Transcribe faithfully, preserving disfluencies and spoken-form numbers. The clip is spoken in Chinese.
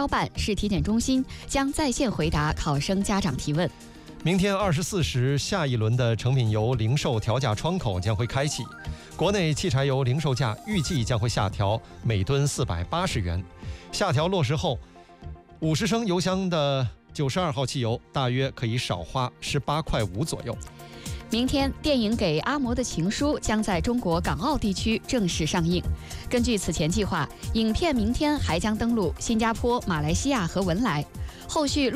办市体检中心将在线回答考生家长提问。 明天二十四时，下一轮的成品油零售调价窗口将会开启。国内汽柴油零售价预计将会下调每吨四百八十元。下调落实后，五十升油箱的九十二号汽油大约可以少花十八块五左右。 明天，电影《给阿嬷的情书》将在中国港澳地区正式上映。根据此前计划，影片明天还将登陆新加坡、马来西亚和文莱，后续